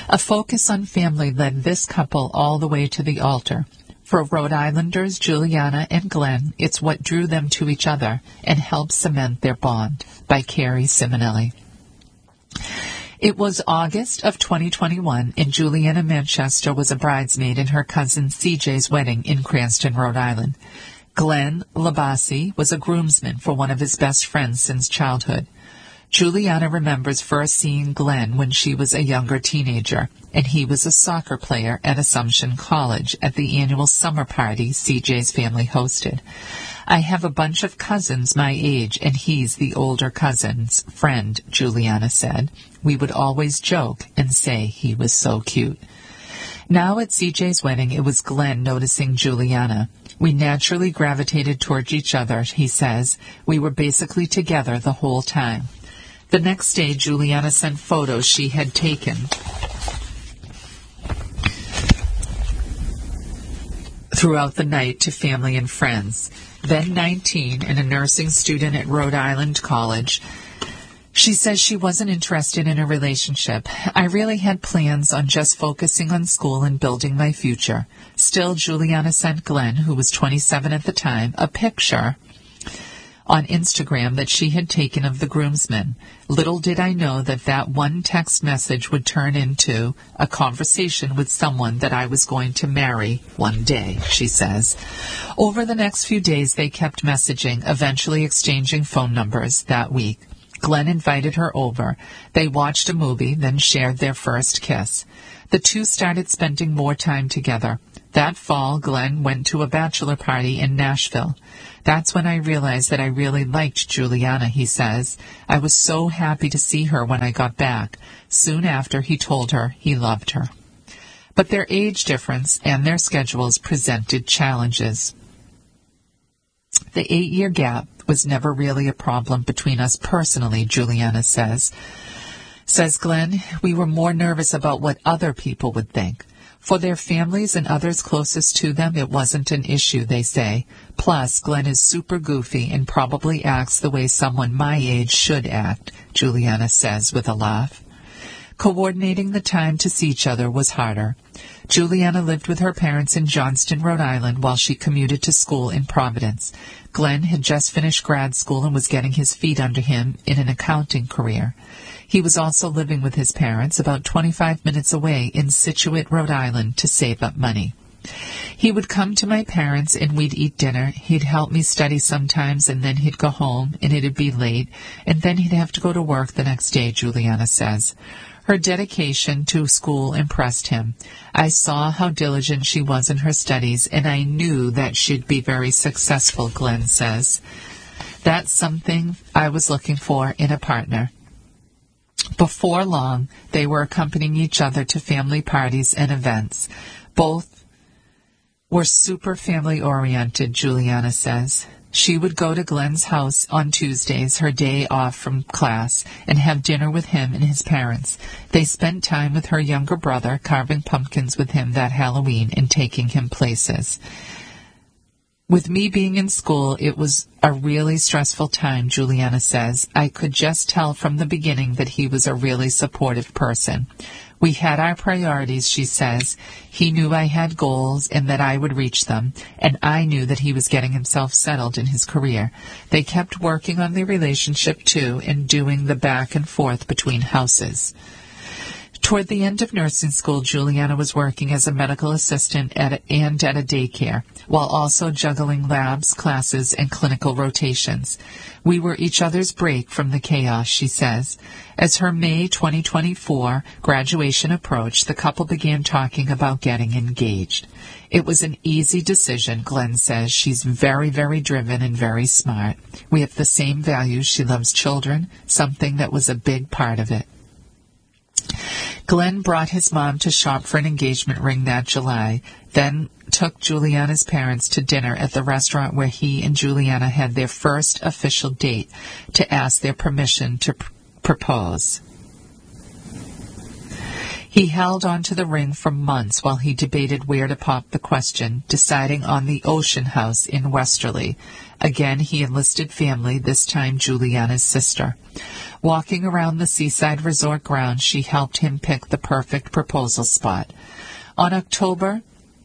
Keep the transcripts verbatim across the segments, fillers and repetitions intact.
A focus on family led this couple all the way to the altar. For Rhode Islanders Juliana and Glenn, it's what drew them to each other and helped cement their bond. By Carrie Simonelli. It was August of twenty twenty-one, and Juliana Manchester was a bridesmaid in her cousin C J's wedding in Cranston, Rhode Island. Glenn Labasi was a groomsman for one of his best friends since childhood. Juliana remembers first seeing Glenn when she was a younger teenager, and he was a soccer player at Assumption College at the annual summer party C J's family hosted. I have a bunch of cousins my age, and he's the older cousin's friend, Juliana said. We would always joke and say he was so cute. Now at C J's wedding, it was Glenn noticing Juliana. We naturally gravitated towards each other, he says. We were basically together the whole time. The next day, Juliana sent photos she had taken throughout the night to family and friends. Then nineteen and a nursing student at Rhode Island College, she says she wasn't interested in a relationship. I really had plans on just focusing on school and building my future. Still, Juliana sent Glenn, who was twenty-seven at the time, a picture on Instagram that she had taken of the groomsmen. Little did I know that that one text message would turn into a conversation with someone that I was going to marry one day, she says. Over the next few days, they kept messaging, eventually exchanging phone numbers that week. Glenn invited her over. They watched a movie, then shared their first kiss. The two started spending more time together. That fall, Glenn went to a bachelor party in Nashville. That's when I realized that I really liked Juliana, he says. I was so happy to see her when I got back. Soon after, he told her he loved her. But their age difference and their schedules presented challenges. The eight-year gap was never really a problem between us personally, Juliana says. Says Glenn, we were more nervous about what other people would think. For their families and others closest to them, it wasn't an issue, they say. Plus, Glenn is super goofy and probably acts the way someone my age should act, Juliana says with a laugh. Coordinating the time to see each other was harder. Juliana lived with her parents in Johnston, Rhode Island, while she commuted to school in Providence. Glenn had just finished grad school and was getting his feet under him in an accounting career. He was also living with his parents about twenty-five minutes away in Scituate, Rhode Island, to save up money. He would come to my parents and we'd eat dinner. He'd help me study sometimes, and then he'd go home and it'd be late, and then he'd have to go to work the next day, Juliana says. Her dedication to school impressed him. I saw how diligent she was in her studies, and I knew that she'd be very successful, Glenn says. That's something I was looking for in a partner. Before long, they were accompanying each other to family parties and events. Both were super family-oriented, Juliana says. She would go to Glenn's house on Tuesdays, her day off from class, and have dinner with him and his parents. They spent time with her younger brother, carving pumpkins with him that Halloween and taking him places. With me being in school, it was a really stressful time, Juliana says. I could just tell from the beginning that he was a really supportive person. We had our priorities, she says. He knew I had goals and that I would reach them, and I knew that he was getting himself settled in his career. They kept working on their relationship, too, and doing the back and forth between houses. Toward the end of nursing school, Juliana was working as a medical assistant at a, and at a daycare, while also juggling labs, classes, and clinical rotations. We were each other's break from the chaos, she says. As her May twenty twenty-four graduation approached, the couple began talking about getting engaged. It was an easy decision, Glenn says. She's very, very driven and very smart. We have the same values. She loves children, something that was a big part of it. Glenn brought his mom to shop for an engagement ring that July, then took Juliana's parents to dinner at the restaurant where he and Juliana had their first official date to ask their permission to pr- propose. He held on to the ring for months while he debated where to pop the question, deciding on the Ocean House in Westerly, Again, he enlisted family, this time Juliana's sister. Walking around the seaside resort grounds, she helped him pick the perfect proposal spot. On October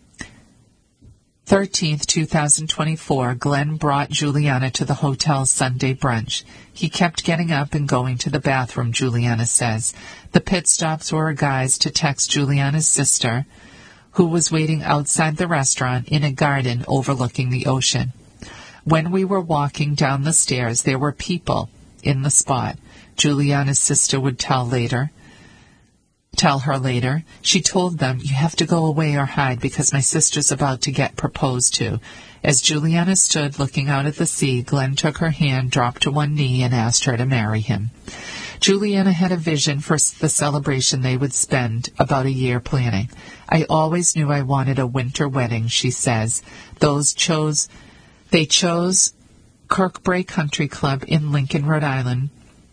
thirteenth, two thousand twenty-four, Glenn brought Juliana to the hotel's Sunday brunch. He kept getting up and going to the bathroom, Juliana says. The pit stops were a guise to text Juliana's sister, who was waiting outside the restaurant in a garden overlooking the ocean. When we were walking down the stairs, there were people in the spot. Juliana's sister would tell later. Tell her later. She told them, "You have to go away or hide because my sister's about to get proposed to." As Juliana stood looking out at the sea, Glenn took her hand, dropped to one knee, and asked her to marry him. Juliana had a vision for the celebration they would spend about a year planning. "I always knew I wanted a winter wedding," she says. Those chose, they chose Kirkbrae Country Club in Lincoln, Rhode Island,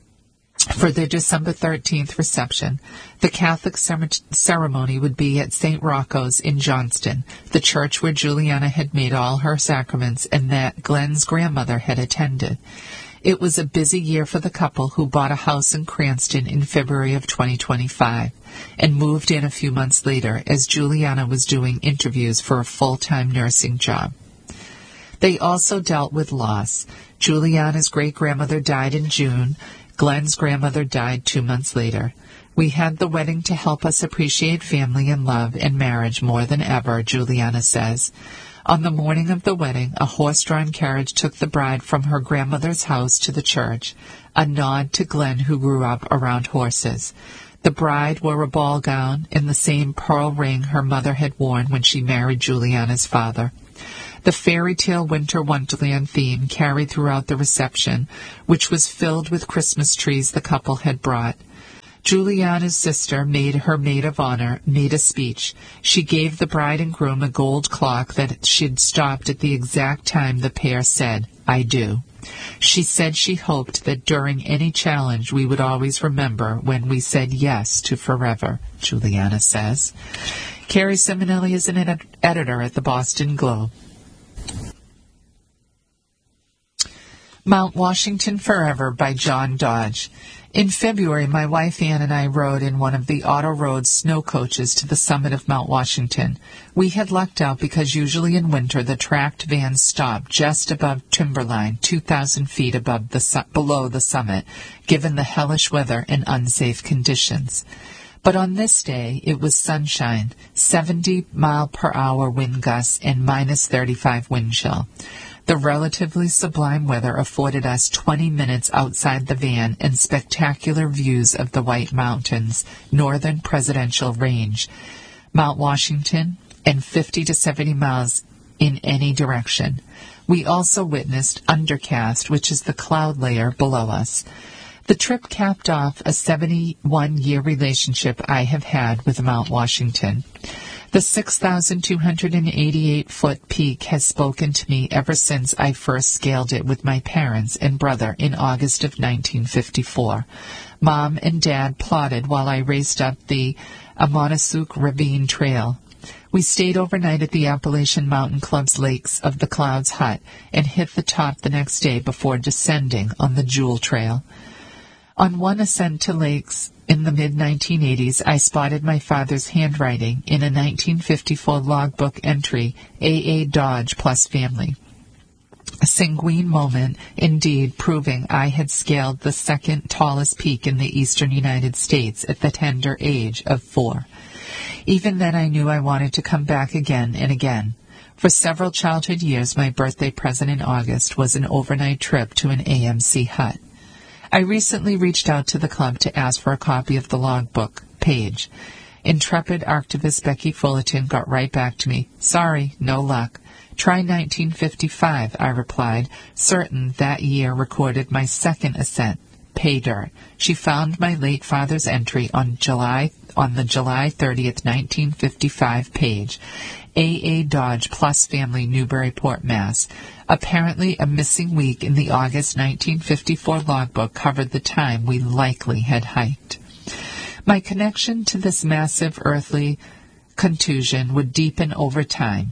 for their December thirteenth reception. The Catholic ceremony would be at Saint Rocco's in Johnston, the church where Juliana had made all her sacraments and that Glenn's grandmother had attended. It was a busy year for the couple, who bought a house in Cranston in February of twenty twenty-five and moved in a few months later as Juliana was doing interviews for a full-time nursing job. They also dealt with loss. Juliana's great-grandmother died in June. Glenn's grandmother died two months later. "We had the wedding to help us appreciate family and love and marriage more than ever," Juliana says. On the morning of the wedding, a horse-drawn carriage took the bride from her grandmother's house to the church, a nod to Glenn, who grew up around horses. The bride wore a ball gown and the same pearl ring her mother had worn when she married Juliana's father. The fairy tale winter wonderland theme carried throughout the reception, which was filled with Christmas trees the couple had brought. Juliana's sister, made her maid of honor, made a speech. She gave the bride and groom a gold clock that she'd stopped at the exact time the pair said, "I do." She said she hoped that during any challenge we would always remember when we said yes to forever, Juliana says. Carrie Simonelli is an ed- editor at the Boston Globe. Mount Washington Forever by John Dodge. In February, my wife Ann and I rode in one of the Auto Road snow coaches to the summit of Mount Washington. We had lucked out because usually in winter the tracked vans stop just above timberline, two thousand feet above the su- below the summit, given the hellish weather and unsafe conditions. But on this day, it was sunshine, seventy mile per hour wind gusts, and minus thirty-five wind chill. The relatively sublime weather afforded us twenty minutes outside the van and spectacular views of the White Mountains, northern presidential range, Mount Washington, and fifty to seventy miles in any direction. We also witnessed undercast, which is the cloud layer below us. The trip capped off a seventy-one-year relationship I have had with Mount Washington. The six thousand two hundred eighty-eight foot peak has spoken to me ever since I first scaled it with my parents and brother in August of nineteen fifty-four. Mom and Dad plotted while I raced up the Amonoosuc Ravine Trail. We stayed overnight at the Appalachian Mountain Club's Lakes of the Clouds hut and hit the top the next day before descending on the Jewel Trail. On one ascent to Lakes in the mid nineteen eighties, I spotted my father's handwriting in a nineteen fifty-four logbook entry, A A Dodge plus family. A sanguine moment, indeed, proving I had scaled the second tallest peak in the eastern United States at the tender age of four. Even then I knew I wanted to come back again and again. For several childhood years, my birthday present in August was an overnight trip to an A M C hut. I recently reached out to the club to ask for a copy of the logbook page. Intrepid archivist Becky Fullerton got right back to me. "Sorry, no luck. Try nineteen fifty-five, I replied, certain that year recorded my second ascent, pay dirt. She found my late father's entry on July on the July thirtieth, nineteen fifty-five page. A A Dodge plus family, Newburyport, Mass. Apparently, a missing week in the August nineteen fifty-four logbook covered the time we likely had hiked. My connection to this massive earthly contusion would deepen over time.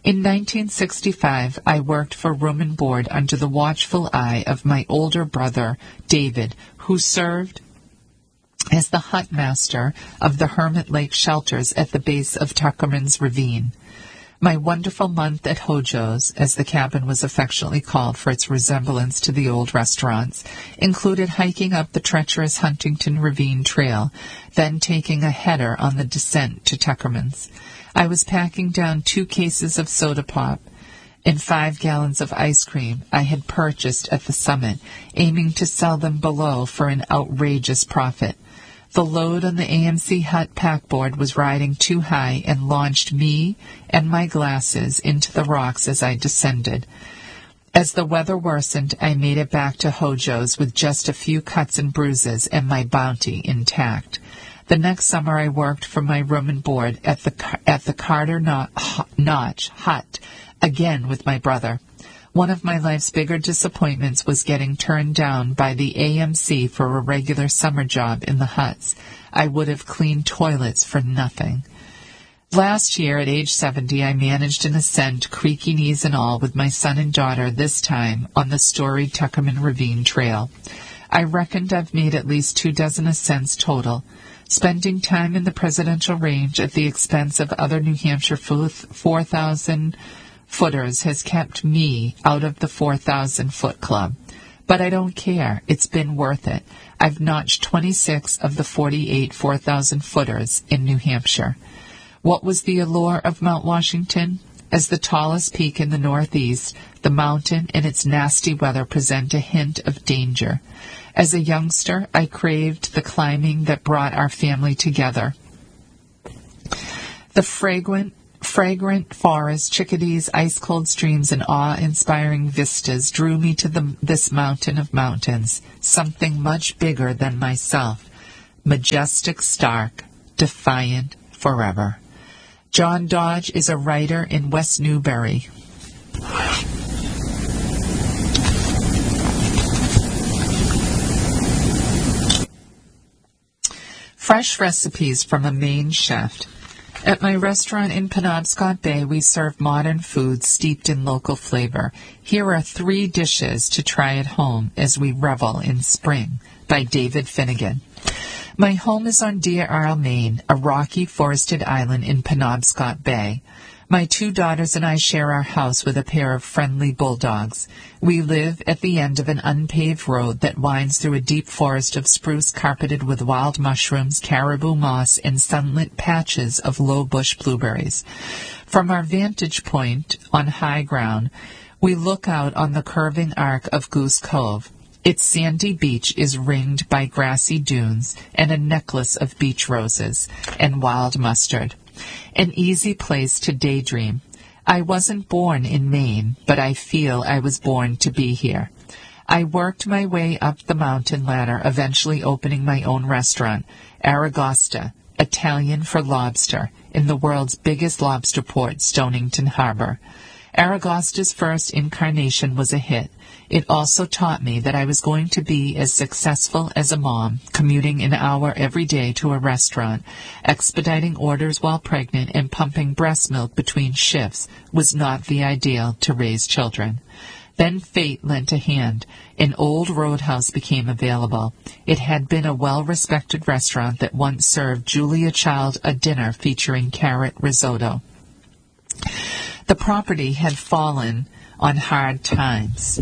In nineteen sixty-five, I worked for room and board under the watchful eye of my older brother, David, who served as the hut master of the Hermit Lake shelters at the base of Tuckerman's Ravine. My wonderful month at Hojo's, as the cabin was affectionately called for its resemblance to the old restaurants, included hiking up the treacherous Huntington Ravine Trail, then taking a header on the descent to Tuckerman's. I was packing down two cases of soda pop and five gallons of ice cream I had purchased at the summit, aiming to sell them below for an outrageous profit. The load on the A M C hut packboard was riding too high and launched me and my glasses into the rocks as I descended. As the weather worsened, I made it back to Hojo's with just a few cuts and bruises and my bounty intact. The next summer I worked for my room and board at the at the Carter Notch Hut, again with my brother. One of my life's bigger disappointments was getting turned down by the A M C for a regular summer job in the huts. I would have cleaned toilets for nothing. Last year, at age seventy, I managed an ascent, creaky knees and all, with my son and daughter, this time on the storied Tuckerman Ravine Trail. I reckoned I've made at least two dozen ascents total. Spending time in the Presidential Range at the expense of other New Hampshire four thousand footers has kept me out of the four thousand foot club. But I don't care. It's been worth it. I've notched twenty-six of the forty-eight four thousand footers in New Hampshire. What was the allure of Mount Washington? As the tallest peak in the Northeast, the mountain and its nasty weather present a hint of danger. As a youngster, I craved the climbing that brought our family together. The fragrant Fragrant forests, chickadees, ice-cold streams, and awe-inspiring vistas drew me to the, this mountain of mountains, something much bigger than myself, majestic, stark, defiant, forever. John Dodge is a writer in West Newbury. Fresh recipes from a Maine chef. At my restaurant in Penobscot Bay, we serve modern foods steeped in local flavor. Here are three dishes to try at home as we revel in spring, by David Finnegan. My home is on Deer Isle, Maine, a rocky, forested island in Penobscot Bay. My two daughters and I share our house with a pair of friendly bulldogs. We live at the end of an unpaved road that winds through a deep forest of spruce carpeted with wild mushrooms, caribou moss, and sunlit patches of low bush blueberries. From our vantage point on high ground, we look out on the curving arc of Goose Cove. Its sandy beach is ringed by grassy dunes and a necklace of beach roses and wild mustard. An easy place to daydream. I wasn't born in Maine, but I feel I was born to be here. I worked my way up the mountain ladder, eventually opening my own restaurant, Aragosta, Italian for lobster, in the world's biggest lobster port, Stonington Harbor. Aragosta's first incarnation was a hit. It also taught me that I was going to be as successful as a mom, commuting an hour every day to a restaurant, expediting orders while pregnant, and pumping breast milk between shifts was not the ideal to raise children. Then fate lent a hand. An old roadhouse became available. It had been a well-respected restaurant that once served Julia Child a dinner featuring carrot risotto. The property had fallen on hard times.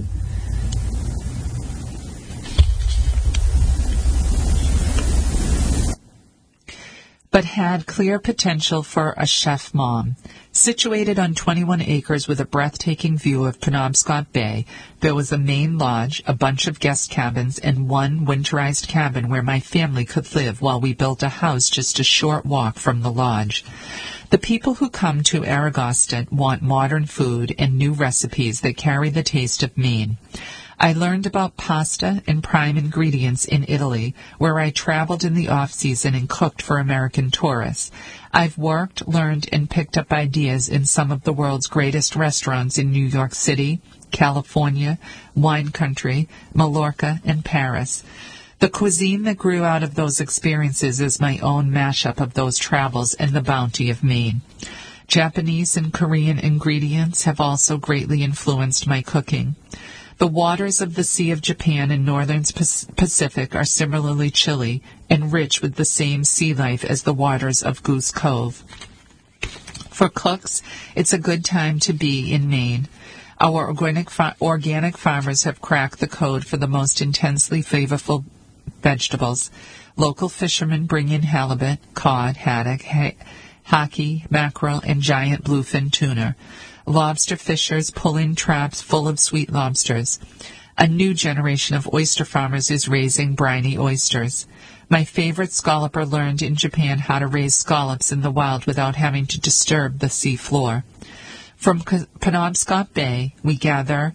But had clear potential for a chef mom. Situated on twenty-one acres with a breathtaking view of Penobscot Bay, there was a main lodge, a bunch of guest cabins, and one winterized cabin where my family could live while we built a house just a short walk from the lodge. The people who come to Aragosta want modern food and new recipes that carry the taste of Maine. I learned about pasta and prime ingredients in Italy, where I traveled in the off-season and cooked for American tourists. I've worked, learned, and picked up ideas in some of the world's greatest restaurants in New York City, California, wine country, Mallorca, and Paris. The cuisine that grew out of those experiences is my own mashup of those travels and the bounty of Maine. Japanese and Korean ingredients have also greatly influenced my cooking. The waters of the Sea of Japan and Northern Pacific are similarly chilly and rich with the same sea life as the waters of Goose Cove. For cooks, it's a good time to be in Maine. Our organic, fa- organic farmers have cracked the code for the most intensely flavorful vegetables. Local fishermen bring in halibut, cod, haddock, ha- hockey, mackerel, and giant bluefin tuna. Lobster fishers pull in traps full of sweet lobsters. A new generation of oyster farmers is raising briny oysters. My favorite scalloper learned in Japan how to raise scallops in the wild without having to disturb the sea floor. From Penobscot Bay, we gather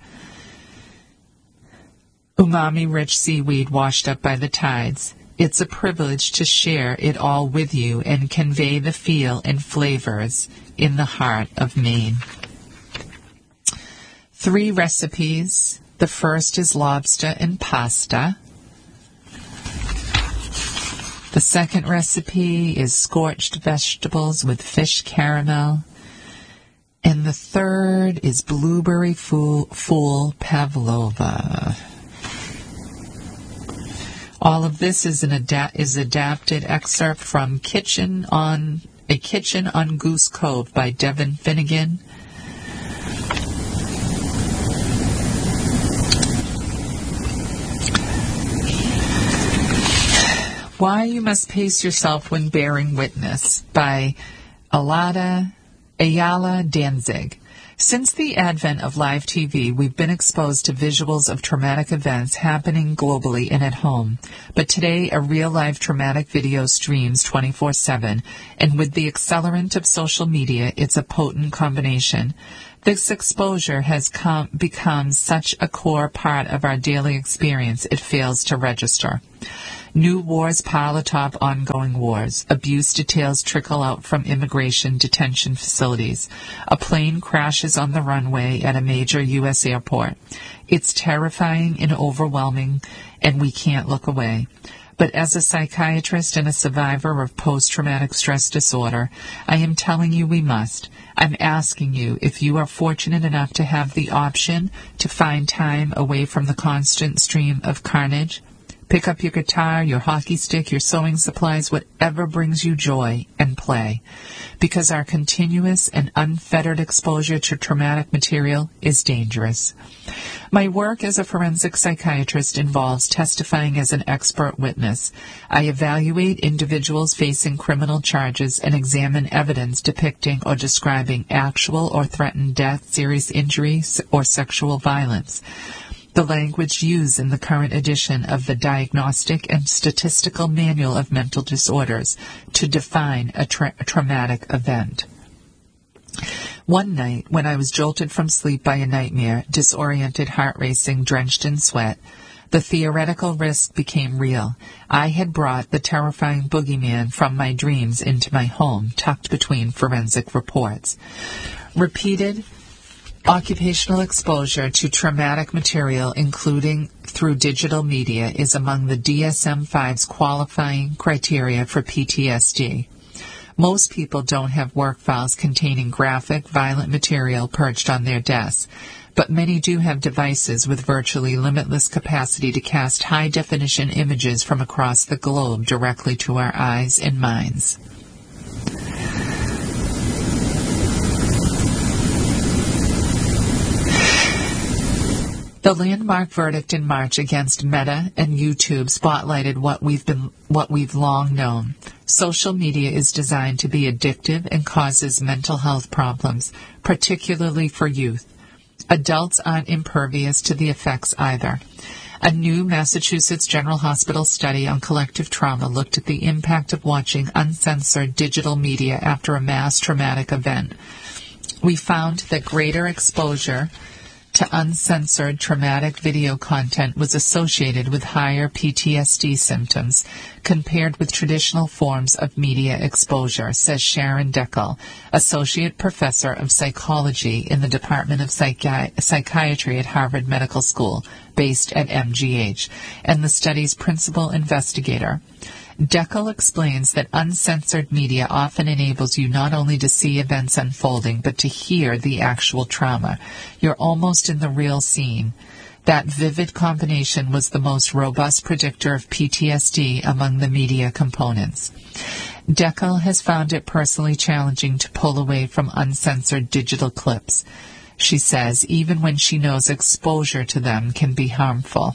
umami-rich seaweed washed up by the tides. It's a privilege to share it all with you and convey the feel and flavors in the heart of Maine. Three recipes. The first is lobster and pasta. The second recipe is scorched vegetables with fish caramel. And the third is blueberry fool, fool pavlova. All of this is an ada- is adapted excerpt from Kitchen on A Kitchen on Goose Cove by Devin Finnegan. Why You Must Pace Yourself When Bearing Witness by Alada Ayala Danzig. Since the advent of live T V, we've been exposed to visuals of traumatic events happening globally and at home. But today, a real-life traumatic video streams twenty-four seven, and with the accelerant of social media, it's a potent combination. This exposure has come, become such a core part of our daily experience, it fails to register. New wars pile atop ongoing wars. Abuse details trickle out from immigration detention facilities. A plane crashes on the runway at a major U S airport. It's terrifying and overwhelming, and we can't look away. But as a psychiatrist and a survivor of post-traumatic stress disorder, I am telling you we must. I'm asking you, if you are fortunate enough to have the option to find time away from the constant stream of carnage, pick up your guitar, your hockey stick, your sewing supplies, whatever brings you joy, and play. Because our continuous and unfettered exposure to traumatic material is dangerous. My work as a forensic psychiatrist involves testifying as an expert witness. I evaluate individuals facing criminal charges and examine evidence depicting or describing actual or threatened death, serious injury, or sexual violence. The language used in the current edition of the Diagnostic and Statistical Manual of Mental Disorders to define a, tra- a traumatic event. One night, when I was jolted from sleep by a nightmare, disoriented, heart racing, drenched in sweat, the theoretical risk became real. I had brought the terrifying boogeyman from my dreams into my home, tucked between forensic reports. Repeated occupational exposure to traumatic material, including through digital media, is among the D S M five's qualifying criteria for P T S D. Most people don't have work files containing graphic, violent material perched on their desks, but many do have devices with virtually limitless capacity to cast high-definition images from across the globe directly to our eyes and minds. The landmark verdict in March against Meta and YouTube spotlighted what we've been, what we've long known. Social media is designed to be addictive and causes mental health problems, particularly for youth. Adults aren't impervious to the effects either. A new Massachusetts General Hospital study on collective trauma looked at the impact of watching uncensored digital media after a mass traumatic event. We found that greater exposure to uncensored traumatic video content was associated with higher P T S D symptoms compared with traditional forms of media exposure, says Sharon Deckel, Associate Professor of Psychology in the Department of Psychi- Psychiatry at Harvard Medical School, based at M G H, and the study's principal investigator. Deckel explains that uncensored media often enables you not only to see events unfolding, but to hear the actual trauma. You're almost in the real scene. That vivid combination was the most robust predictor of P T S D among the media components. Deckel has found it personally challenging to pull away from uncensored digital clips. She says even when she knows exposure to them can be harmful.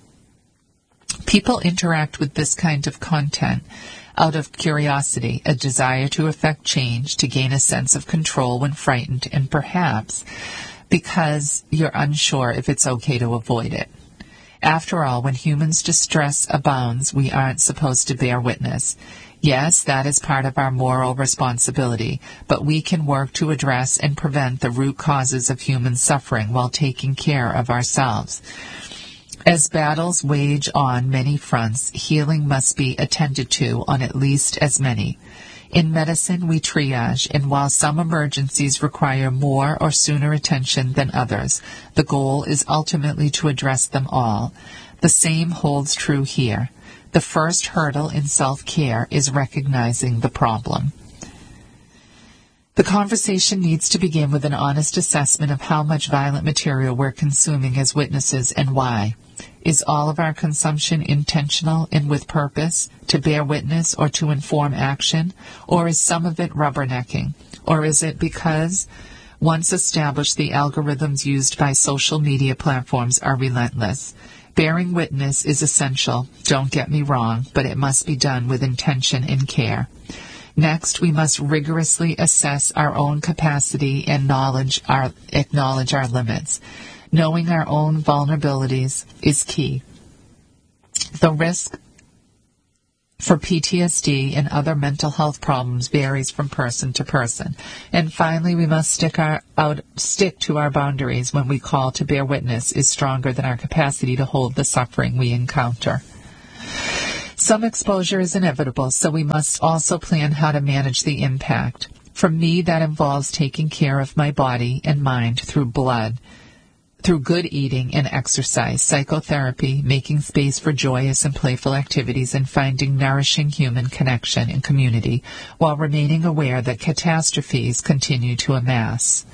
People interact with this kind of content out of curiosity, a desire to effect change, to gain a sense of control when frightened, and perhaps because you're unsure if it's okay to avoid it. After all, when humans' distress abounds, we aren't supposed to bear witness. Yes, that is part of our moral responsibility, but we can work to address and prevent the root causes of human suffering while taking care of ourselves. As battles wage on many fronts, healing must be attended to on at least as many. In medicine, we triage, and while some emergencies require more or sooner attention than others, the goal is ultimately to address them all. The same holds true here. The first hurdle in self-care is recognizing the problem. The conversation needs to begin with an honest assessment of how much violent material we're consuming as witnesses and why. Is all of our consumption intentional and with purpose, to bear witness or to inform action? Or is some of it rubbernecking? Or is it because, once established, the algorithms used by social media platforms are relentless? Bearing witness is essential, don't get me wrong, but it must be done with intention and care. Next, we must rigorously assess our own capacity and knowledge our, acknowledge our limits. Knowing our own vulnerabilities is key. The risk for P T S D and other mental health problems varies from person to person. And finally, we must stick our out stick to our boundaries when we call to bear witness is stronger than our capacity to hold the suffering we encounter. Some exposure is inevitable, so we must also plan how to manage the impact. For me, that involves taking care of my body and mind through blood, through good eating and exercise, psychotherapy, making space for joyous and playful activities, and finding nourishing human connection and community, while remaining aware that catastrophes continue to amass.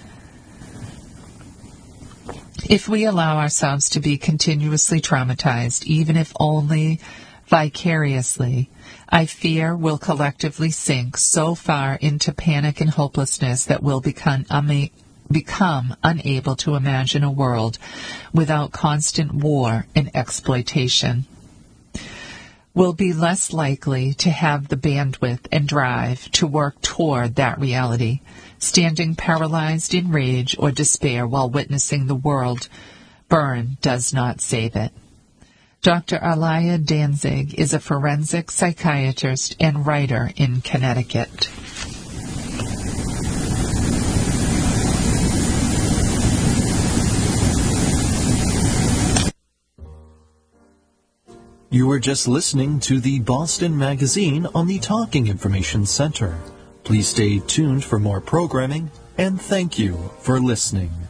If we allow ourselves to be continuously traumatized, even if only vicariously, I fear we'll collectively sink so far into panic and hopelessness that we'll become unable become unable to imagine a world without constant war and exploitation. We'll be less likely to have the bandwidth and drive to work toward that reality, standing paralyzed in rage or despair while witnessing the world burn does not save it. Doctor Alaya Danzig is a forensic psychiatrist and writer in Connecticut. You were just listening to the Boston Magazine on the Talking Information Center. Please stay tuned for more programming, and thank you for listening.